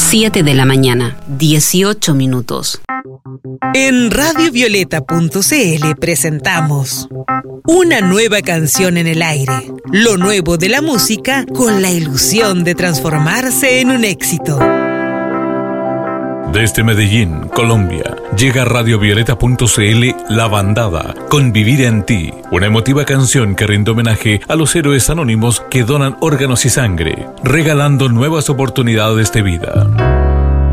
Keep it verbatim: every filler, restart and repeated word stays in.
siete de la mañana, dieciocho minutos. En radio violeta punto c l presentamos una nueva canción en el aire, lo nuevo de la música con la ilusión de transformarse en un éxito. Desde Medellín, Colombia, llega a radio violeta punto c l La Bandada, con Vivir en Ti, una emotiva canción que rinde homenaje a los héroes anónimos que donan órganos y sangre, regalando nuevas oportunidades de vida.